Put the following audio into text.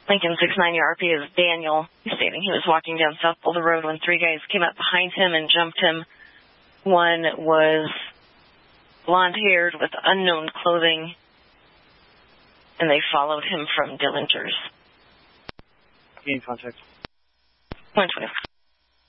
Lincoln 69 RP is Daniel. He's stating he was walking down South Boulder Road when three guys came up behind him and jumped him. One was blonde-haired with unknown clothing, and they followed him from Dillinger's. Gain contact. 120.